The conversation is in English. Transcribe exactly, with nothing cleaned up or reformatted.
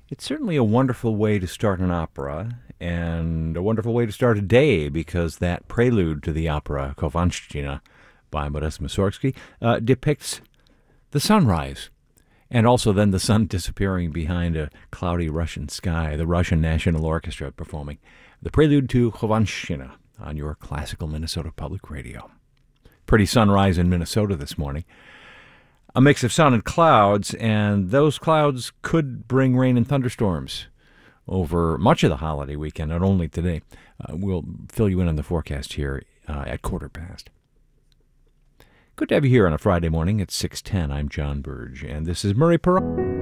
It's certainly a wonderful way to start an opera, and a wonderful way to start a day, because that prelude to the opera Kovanshchina by Modest Mussorgsky uh, depicts the sunrise, and also then the sun disappearing behind a cloudy Russian sky, the Russian National Orchestra performing the prelude to Kovanshchina on your classical Minnesota Public Radio. Pretty sunrise in Minnesota this morning. A mix of sun and clouds, and those clouds could bring rain and thunderstorms over much of the holiday weekend, not only today. Uh, we'll fill you in on the forecast here uh, at quarter past. Good to have you here on a Friday morning at six ten. I'm John Burge, and this is Murray Perot.